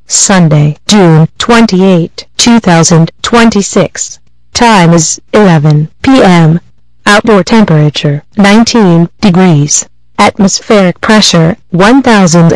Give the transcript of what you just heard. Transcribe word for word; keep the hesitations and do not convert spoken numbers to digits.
Sunday, June twenty-eighth, two thousand twenty-six. Time is eleven p m Outdoor temperature nineteen degrees. Atmospheric pressure one thousand